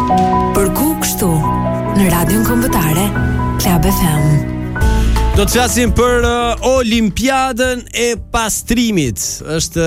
Përku kështu në radion kombëtare Club FM. Do të flasim për Olimpiadën e pastrimit. Është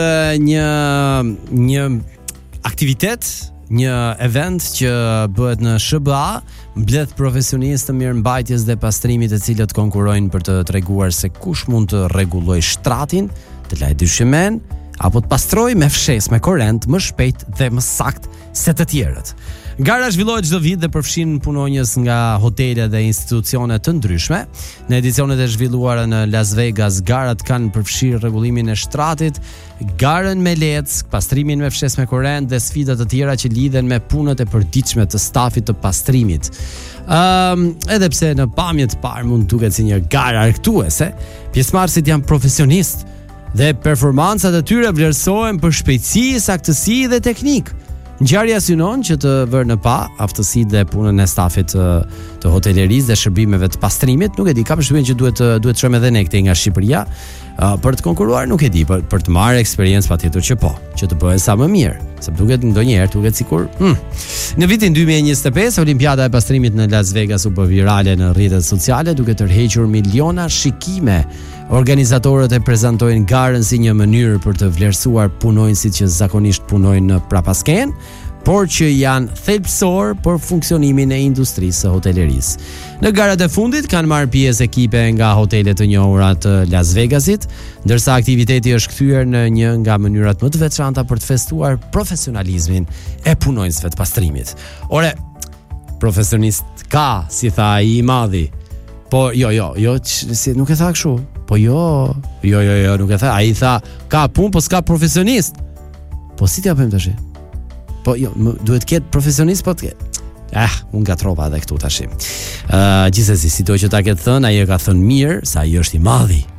një aktivitet, një event që bëhet në SBA, mbledh profesionistë të mirëmbajtjes dhe pastrimit, të cilët konkurrojnë për të treguar se kush mund të rregullojë shtratin, të lajë dyshemen apo të pastrojë me fshesë me korrent më shpejt dhe më sakt se të tjerët. Gara zhvillohet çdo vit dhe përfshin punonjës nga hotele dhe institucione të ndryshme. Në edicionet e zhvilluara në Las Vegas, garat kanë përfshirë rregullimin e shtratit, garën me lec, pastrimin me fshesë me korrent dhe sfida të tjera që lidhen me punët e përditshme të stafit të pastrimit. Edhe pse në pamje të parë mund duket si një garë argëtuese, pjesëmarrësit janë profesionistë dhe performancat e tyre vlerësohen për shpejtësi, saktësi dhe teknikë. Ngjarja synon që të vërë në pa aftësitë dhe punën e stafit të hotelerisë dhe shërbimeve të pastrimit. Nuk e di, kam përshtypjen që duhet shojmë edhe ne këtej nga Shqipëria për të konkuruar, nuk e di, për të marrë eksperiencë patjetër që po, që të bëhet sa më mirë, sepse duket ndonjëherë duket sikur Në vitin 2025 Olimpiada e pastrimit në Las Vegas u bë virale në rrjetet sociale, duke tërhequr miliona shikime. Organizatorët e prezantojnë garën si një mënyrë për të vlerësuar punonjësit që zakonisht punojnë në prapaskenë, por që janë thelbësor për funksionimin e industrisë së hotelerisë. Në garat e fundit kanë marrë pjesë ekipe nga hotelet të njohura të Las Vegasit, ndërsa aktiviteti është kthyer në një nga mënyrat më të veçanta për të festuar profesionalizmin e punonjësve të pastrimit. Ore, profesionist ka, si tha ai I madhi. Po si nuk e tha kështu. Po jo, nuk e tha. Ai tha, ka punë, po s'ka profesionist. Po si t'ja bëjmë tash? Po jo, duhet ketë profesionist, po të ketë. Unë gatrova edhe këtu tash. Gjithsesi, sido që ta ketë thënë, ai e ka thënë mirë, sa ai është I madhi.